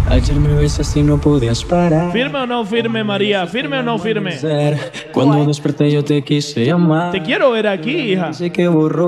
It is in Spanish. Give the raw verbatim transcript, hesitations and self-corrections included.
Ayer me besaste y no podías parar. ¿Firme o no firme, María? ¿Firme o no firme? Cuando desperté yo te quise llamar. Te quiero ver aquí, hija. Sé que borró